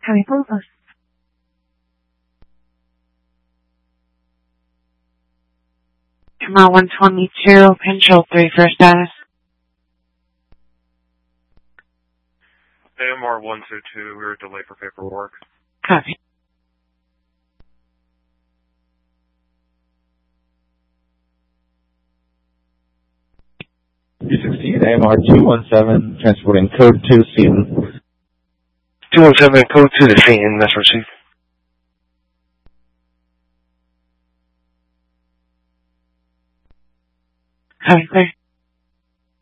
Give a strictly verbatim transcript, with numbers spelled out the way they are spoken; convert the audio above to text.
Copy, full post. Come out one twenty-two, Pinchel three for status. A M R one two two, we were delayed for paperwork. Copy. two sixteen, A M R two one seven, transporting code two Seaton. two one seven, code two to Seaton, that's received. Copy, clear.